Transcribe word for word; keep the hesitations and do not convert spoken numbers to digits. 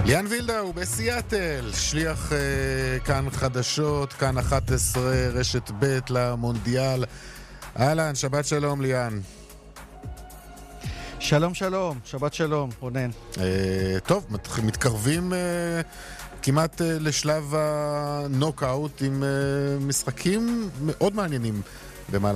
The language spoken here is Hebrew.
ליאן וילדה הוא בסיאטל, שליח uh, כאן חדשות, כאן אחת עשרה, רשת ב' למונדיאל. אהלן, שבת שלום ליאן. שלום שלום, שבת שלום, רונן. Uh, טוב, מתקרבים uh, כמעט uh, לשלב הנוקאוט עם uh, משחקים מאוד מעניינים במהלך